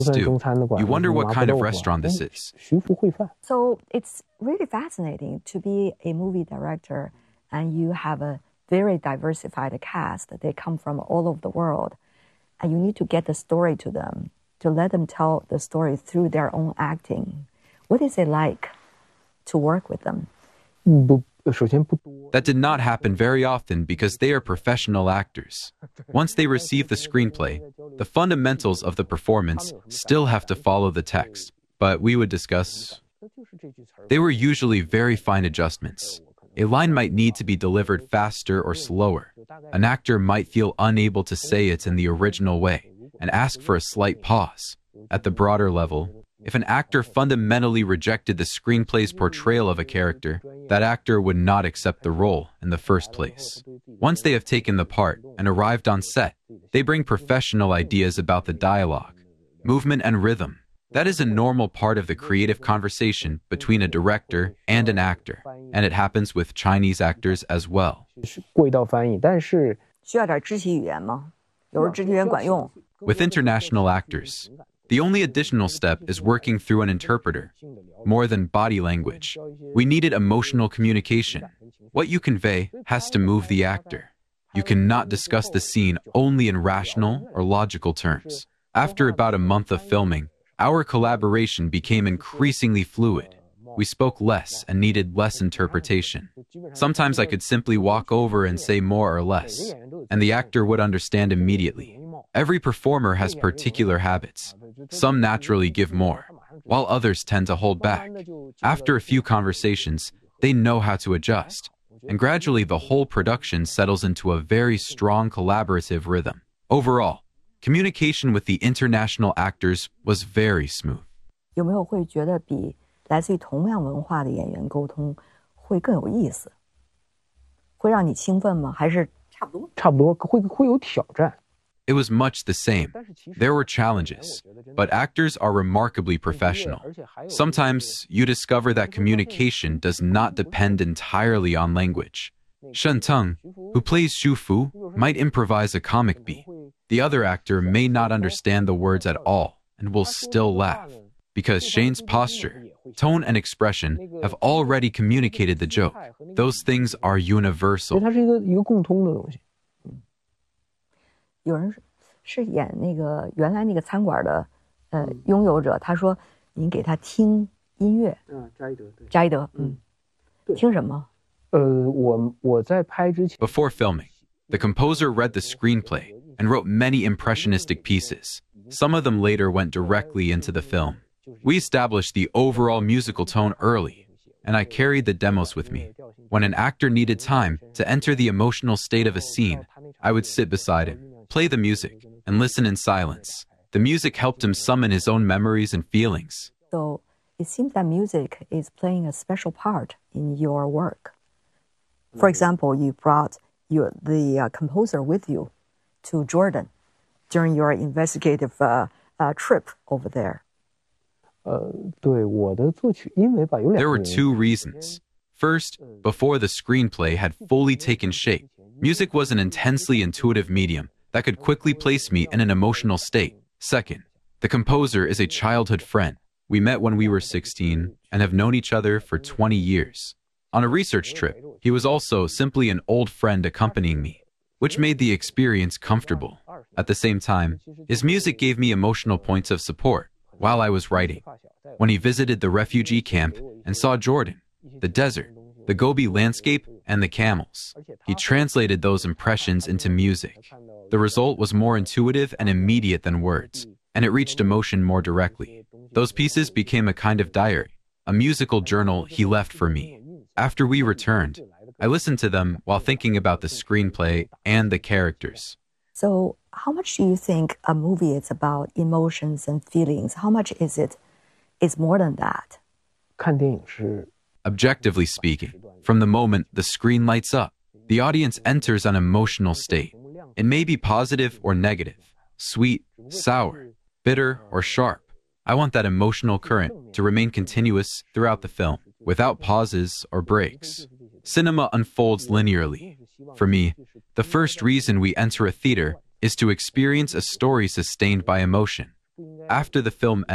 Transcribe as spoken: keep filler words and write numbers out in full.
stew. You wonder what kind of restaurant this is. So it's really fascinating to be a movie director and you have a very diversified cast. They come from all over the world. And you need to get the story to them, to let them tell the story through their own acting. What is it like to work with them? That did not happen very often because they are professional actors. Once they receive the screenplay, the fundamentals of the performance still have to follow the text. But we would discuss... They were usually very fine adjustments. A line might need to be delivered faster or slower. An actor might feel unable to say it in the original way and ask for a slight pause. At the broader level, if an actor fundamentally rejected the screenplay's portrayal of a character, that actor would not accept the role in the first place. Once they have taken the part and arrived on set, they bring professional ideas about the dialogue, movement and rhythm. That is a normal part of the creative conversation between a director and an actor, and it happens with Chinese actors as well. With international actors, the only additional step is working through an interpreter. More than body language, we needed emotional communication. What you convey has to move the actor. You cannot discuss the scene only in rational or logical terms. After about a month of filming, our collaboration became increasingly fluid. We spoke less and needed less interpretation. Sometimes I could simply walk over and say more or less, and the actor would understand immediately. Every performer has particular habits. Some naturally give more, while others tend to hold back. After a few conversations, they know how to adjust, and gradually the whole production settles into a very strong collaborative rhythm. Overall, communication with the international actors was very smooth. 有没有会觉得比来自于同样文化的演员沟通会更有意思？会让你兴奋吗？还是差不多？差不多会会有挑战。 It was much the same. There were challenges, but actors are remarkably professional. Sometimes you discover that communication does not depend entirely on language. Shen Teng, who plays Xu Fu, might improvise a comic beat. The other actor may not understand the words at all and will still laugh, because Shane's posture, tone, and expression have already communicated the joke. Those things are universal. 有人是演那个原来那个餐馆的呃拥有者，他说您给他听音乐。嗯，扎伊德。扎伊德，嗯，听什么？呃，我我在拍之前。 Before filming, the composer read the screenplay and wrote many impressionistic pieces. Some of them later went directly into the film. We established the overall musical tone early, and I carried the demos with me. When an actor needed time to enter the emotional state of a scene, I would sit beside him, play the music, and listen in silence. The music helped him summon his own memories and feelings. So it seems that music is playing a special part in your work. For example, you brought your, the uh, composer with you to Jordan during your investigative uh, uh, trip over there. There were two reasons. First, before the screenplay had fully taken shape, music was an intensely intuitive medium that could quickly place me in an emotional state. Second, the composer is a childhood friend. We met when we were sixteen and have known each other for twenty years. On a research trip, he was also simply an old friend accompanying me, which made the experience comfortable. At the same time, his music gave me emotional points of support while I was writing. When he visited the refugee camp and saw Jordan, the desert, the Gobi landscape, and the camels, he translated those impressions into music. The result was more intuitive and immediate than words, and it reached emotion more directly. Those pieces became a kind of diary, a musical journal he left for me. After we returned, I listened to them while thinking about the screenplay and the characters. So, how much do you think a movie is about emotions and feelings? How much is it? It's more than that. 看电影是 Objectively speaking, from the moment the screen lights up, the audience enters an emotional state. It may be positive or negative, sweet, sour, bitter, or sharp. I want that emotional current to remain continuous throughout the film, without pauses or breaks. Cinema unfolds linearly. For me, the first reason we enter a theater is to experience a story sustained by emotion. After the film